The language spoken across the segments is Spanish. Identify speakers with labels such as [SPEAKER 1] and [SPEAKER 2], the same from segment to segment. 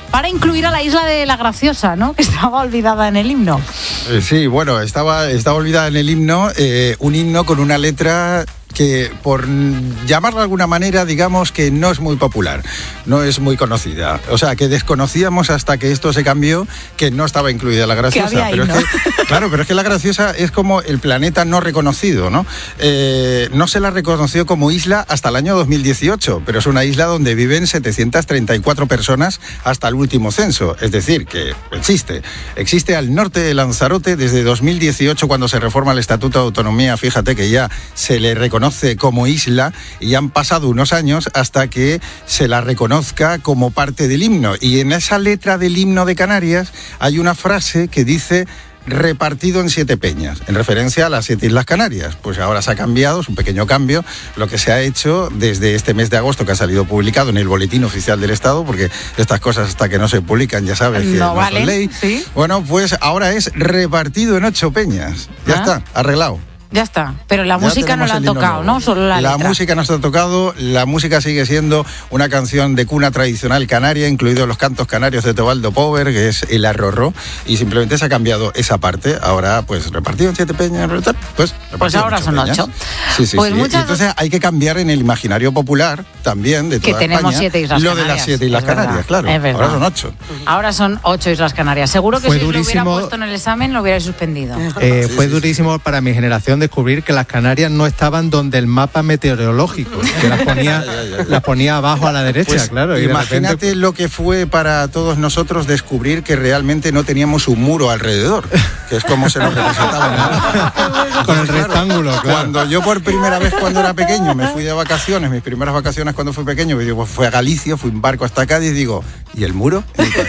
[SPEAKER 1] para incluir a la isla de La Graciosa, ¿no? Que estaba olvidada en el himno.
[SPEAKER 2] Sí, bueno, estaba olvidada en el himno, un himno con una letra que, por llamarlo de alguna manera, digamos que no es muy popular, no es muy conocida. O sea, que desconocíamos hasta que esto se cambió, que no estaba incluida La Graciosa.
[SPEAKER 1] Que había
[SPEAKER 2] pero
[SPEAKER 1] himno.
[SPEAKER 2] Claro, pero es que La Graciosa es como el planeta no reconocido, ¿no? No se la reconoció como isla hasta el año 2018, pero es una isla donde viven 734 personas hasta el último censo. Es decir, que existe al norte de Lanzarote desde 2018, cuando se reforma el Estatuto de Autonomía. Fíjate que ya se le reconoce como isla y han pasado unos años hasta que se la reconozca como parte del himno. Y en esa letra del himno de Canarias hay una frase que dice: repartido en 7 peñas, en referencia a las 7 Islas Canarias. Pues ahora se ha cambiado, es un pequeño cambio, lo que se ha hecho desde este mes de agosto, que ha salido publicado en el Boletín Oficial del Estado, porque estas cosas hasta que no se publican ya sabes que no son ley.
[SPEAKER 1] ¿Sí?
[SPEAKER 2] Bueno, pues ahora es repartido en 8 peñas. Ya está, arreglado.
[SPEAKER 1] Ya está, pero la música no la han tocado, ¿no? Solo la letra.
[SPEAKER 2] La música no está tocado, la música sigue siendo una canción de cuna tradicional canaria, incluidos los cantos canarios de Teobaldo Pover, que es el arrorró, y simplemente se ha cambiado esa parte. Ahora, pues, repartido en 7 peñas, pues
[SPEAKER 1] ahora son 8.
[SPEAKER 2] Sí,
[SPEAKER 1] pues
[SPEAKER 2] sí. Entonces hay que cambiar en el imaginario popular también de toda
[SPEAKER 1] que tenemos
[SPEAKER 2] España
[SPEAKER 1] 7 Islas
[SPEAKER 2] lo
[SPEAKER 1] Canarias.
[SPEAKER 2] De las 7 Islas Canarias, claro. Ahora son 8.
[SPEAKER 1] Ahora son 8 Islas Canarias. Seguro que si lo hubiera puesto en el examen lo hubierais suspendido.
[SPEAKER 3] Fue durísimo para mi generación descubrir que las Canarias no estaban donde el mapa meteorológico, que las ponía abajo a la derecha,
[SPEAKER 2] pues,
[SPEAKER 3] claro. Y
[SPEAKER 2] imagínate
[SPEAKER 3] repente,
[SPEAKER 2] lo que fue para todos nosotros descubrir que realmente no teníamos un muro alrededor, que es como se nos representaba.
[SPEAKER 3] Con el rectángulo, claro.
[SPEAKER 2] Cuando yo por primera vez cuando era pequeño me fui de vacaciones, mis primeras vacaciones cuando fui pequeño, pues fui a Galicia, fui en barco hasta Cádiz, digo, ¿y el muro?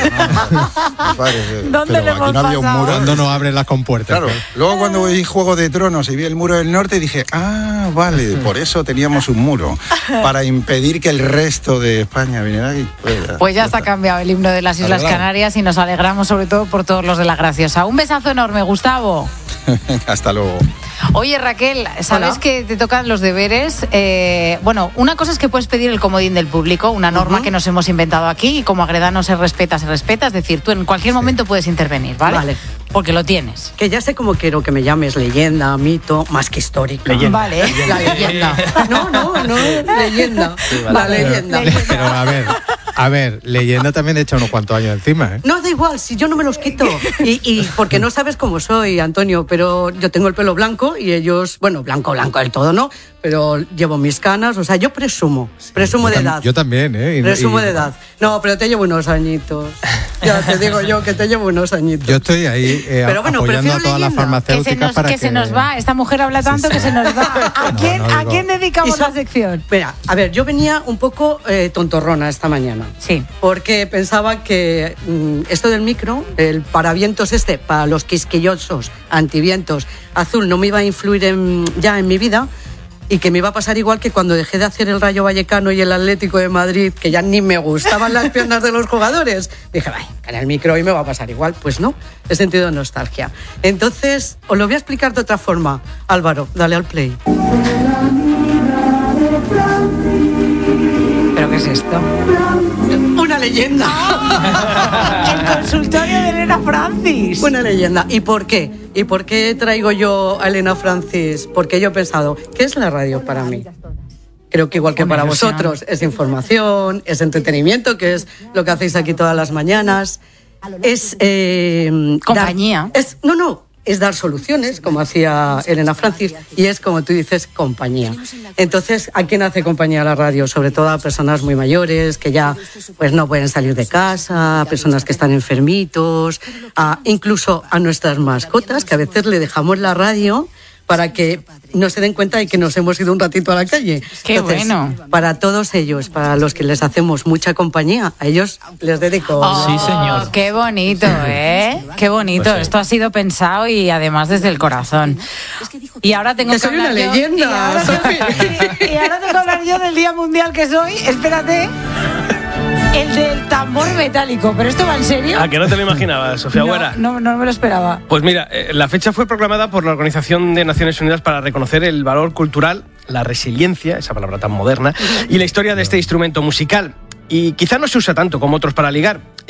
[SPEAKER 1] ¿Dónde
[SPEAKER 2] pero aquí no había un muro.
[SPEAKER 3] ¿Cuándo no abren las compuertas?
[SPEAKER 2] Claro. Luego cuando vi Juego de Tronos y vi el muro del norte, dije, vale, por eso teníamos un muro, para impedir que el resto de España viniera aquí.
[SPEAKER 1] Pues ya está cambiado el himno de las Islas Canarias y nos alegramos sobre todo por todos los de La Graciosa. Un besazo enorme, Gustavo.
[SPEAKER 2] Hasta luego.
[SPEAKER 1] Oye, Raquel, ¿sabes que te tocan los deberes? Bueno, una cosa es que puedes pedir el comodín del público, una norma que nos hemos inventado aquí, y como Agredano se respeta, es decir, tú en cualquier momento puedes intervenir, ¿vale? Vale. Porque lo tienes.
[SPEAKER 4] Que ya sé cómo quiero que me llames, leyenda, mito, más que histórica.
[SPEAKER 1] Leyenda. Vale.
[SPEAKER 4] La leyenda. No, leyenda.
[SPEAKER 3] Sí, vale.
[SPEAKER 4] La leyenda.
[SPEAKER 3] Pero a ver, leyenda también he hecho unos cuantos años encima, ¿eh?
[SPEAKER 4] No, da igual, si yo no me los quito. Y porque no sabes cómo soy, Antonio, pero yo tengo el pelo blanco y ellos, bueno, blanco del todo, ¿no? Pero llevo mis canas, o sea, yo presumo de edad.
[SPEAKER 3] Yo también, ¿eh?
[SPEAKER 4] Presumo de edad. No, pero te llevo unos añitos. Ya te digo yo que te llevo unos añitos.
[SPEAKER 3] Yo estoy ahí apoyando a todas las farmacéuticas para que...
[SPEAKER 1] se nos va, esta mujer habla tanto que se nos va. ¿A quién dedicamos la sección?
[SPEAKER 4] Mira, a ver, yo venía un poco tontorrona esta mañana.
[SPEAKER 1] Sí.
[SPEAKER 4] Porque pensaba que esto del micro, el paravientos para los quisquillosos, antivientos, azul, no me iba a influir ya en mi vida, y que me iba a pasar igual que cuando dejé de hacer el Rayo Vallecano y el Atlético de Madrid, que ya ni me gustaban las piernas de los jugadores. Dije, en el micro hoy me va a pasar igual. Pues no, he sentido nostalgia. Entonces, os lo voy a explicar de otra forma. Álvaro, dale al play.
[SPEAKER 1] ¿Pero qué es esto?
[SPEAKER 4] Una leyenda.
[SPEAKER 1] El consultorio de Elena Francis.
[SPEAKER 4] Una leyenda. ¿Y por qué? ¿Y por qué traigo yo a Elena Francis? Porque yo he pensado, ¿qué es la radio para mí? Creo que igual que para vosotros, es información, es entretenimiento, que es lo que hacéis aquí todas las mañanas. Es
[SPEAKER 1] compañía.
[SPEAKER 4] Es dar soluciones, como hacía Elena Francis, y es, como tú dices, compañía. Entonces, ¿a quién hace compañía la radio? Sobre todo a personas muy mayores, que ya pues no pueden salir de casa, a personas que están enfermitos, incluso a nuestras mascotas, que a veces le dejamos la radio para que no se den cuenta de que nos hemos ido un ratito a la calle.
[SPEAKER 1] ¡Qué
[SPEAKER 4] Entonces,
[SPEAKER 1] bueno!
[SPEAKER 4] Para todos ellos, para los que les hacemos mucha compañía, a ellos les dedico...
[SPEAKER 1] Sí, señor. ¡Qué bonito, eh! ¡Qué bonito! Pues sí. Esto ha sido pensado y además desde el corazón. Y ahora tengo que
[SPEAKER 4] soy
[SPEAKER 1] hablar
[SPEAKER 4] una leyenda,
[SPEAKER 1] y ahora tengo que hablar yo del Día Mundial que soy. Espérate. El del tambor metálico, ¿pero esto va en serio?
[SPEAKER 5] ¿A que no te lo imaginabas, Sofía Huera?
[SPEAKER 1] No me lo esperaba.
[SPEAKER 5] Pues mira, la fecha fue proclamada por la Organización de Naciones Unidas para reconocer el valor cultural, la resiliencia, esa palabra tan moderna, y la historia de este instrumento musical. Y quizá no se usa tanto como otros para ligar.